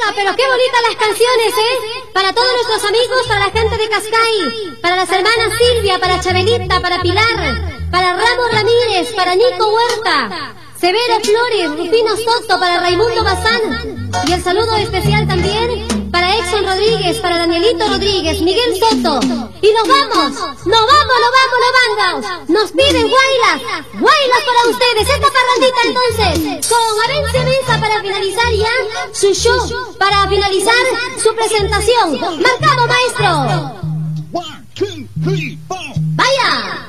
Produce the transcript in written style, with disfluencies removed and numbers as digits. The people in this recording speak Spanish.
pero qué bonitas las canciones, ¿eh? Para todos nuestros amigos, para la gente de Cascay, para las hermanas Silvia, para Chabelita, para Pilar, para Ramos Ramírez, para Nico Huerta, Severo Flores, Rufino Soto, para Raimundo Bazán. Y el saludo especial también para Exxon Rodríguez, para Danielito Rodríguez, Miguel Soto. Y nos vamos. Nos piden guaylas para ustedes. Esta parrandita entonces, con Avencia Mesa para finalizar ya su show, para finalizar su presentación. Marcado, maestro. 1, 2, 3, 4. Vaya.